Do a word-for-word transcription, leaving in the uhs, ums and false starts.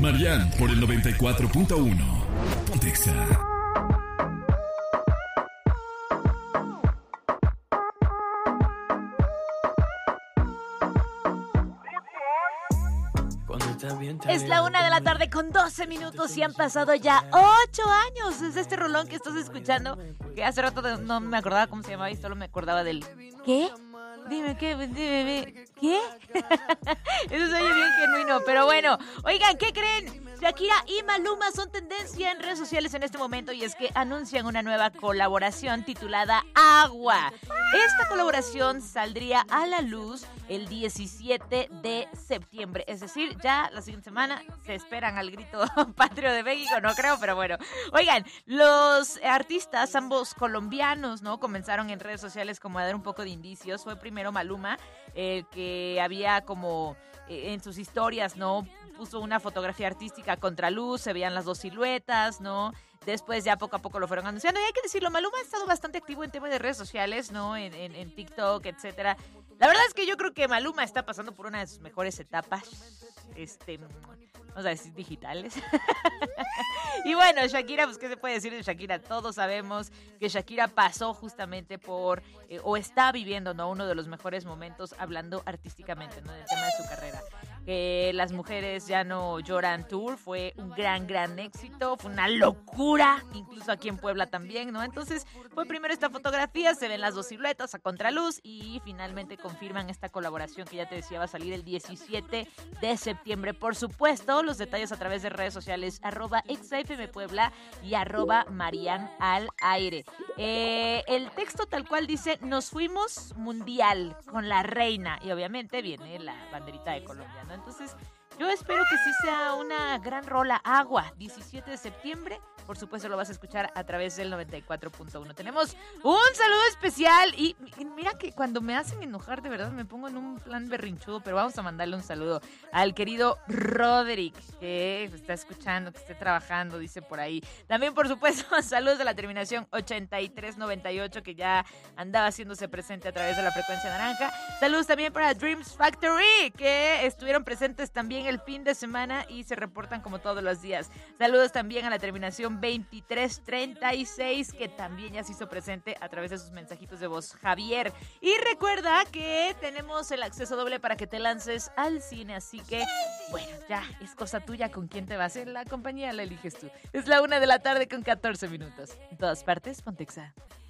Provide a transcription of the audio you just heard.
Marian por el noventa y cuatro punto uno. Ponte Exa. Es la una de la tarde con doce minutos y han pasado ya ocho años desde este rolón que estás escuchando, que hace rato no me acordaba cómo se llamaba y solo me acordaba del ¿qué? Dime, ¿qué? Dime, dime, ¿qué? Eso se oye bien genuino, pero bueno. Oigan, ¿qué creen? Shakira y Maluma son tendencia en redes sociales en este momento y es que anuncian una nueva colaboración titulada Agua. Esta colaboración saldría a la luz el diecisiete de septiembre, es decir, ya la siguiente semana se esperan al grito patrio de México, no creo, pero bueno. Oigan, los artistas, ambos colombianos, ¿no? Comenzaron en redes sociales como a dar un poco de indicios. Fue primero Maluma, el eh, que había como eh, en sus historias, ¿no? Puso una fotografía artística contra luz, se veían las dos siluetas, ¿no? Después ya poco a poco lo fueron anunciando. Y hay que decirlo, Maluma ha estado bastante activo en temas de redes sociales, ¿no? En, en, en TikTok, etcétera. La verdad es que yo creo que Maluma está pasando por una de sus mejores etapas, este, vamos a decir, digitales. Y bueno, Shakira, pues, ¿qué se puede decir de Shakira? Todos sabemos que Shakira pasó justamente por, eh, o está viviendo, ¿no? Uno de los mejores momentos hablando artísticamente, ¿no? Del tema de su carrera. Que Las Mujeres Ya No Lloran Tour fue un gran, gran éxito, fue una locura, incluso aquí en Puebla también, ¿no? Entonces, fue primero esta fotografía, se ven las dos siluetas a contraluz y finalmente confirman esta colaboración que ya te decía va a salir el diecisiete de septiembre. Por supuesto, los detalles a través de redes sociales, arroba exafm Puebla y arroba Marian al aire. Eh, el texto tal cual dice, nos fuimos mundial con la reina, y obviamente viene la banderita de Colombia, ¿no? Entonces, yo espero que sí sea una gran rola. Agua, diecisiete de septiembre. Por supuesto, lo vas a escuchar a través del noventa y cuatro punto uno. Tenemos un saludo especial. Y, y mira que cuando me hacen enojar, de verdad, me pongo en un plan berrinchudo. Pero vamos a mandarle un saludo al querido Roderick, que está escuchando, que esté trabajando, dice por ahí. También, por supuesto, saludos de la terminación ochenta y tres noventa y ocho, que ya andaba haciéndose presente a través de la frecuencia naranja. Saludos también para Dreams Factory, que estuvieron presentes también el fin de semana y se reportan como todos los días. Saludos también a la terminación veintitrés treinta y seis, que también ya se hizo presente a través de sus mensajitos de voz, Javier. Y recuerda que tenemos el acceso doble para que te lances al cine, así que, bueno, ya es cosa tuya con quién te vas. En la compañía la eliges tú. Es la una de la tarde con catorce minutos. En todas partes, Ponte Exa.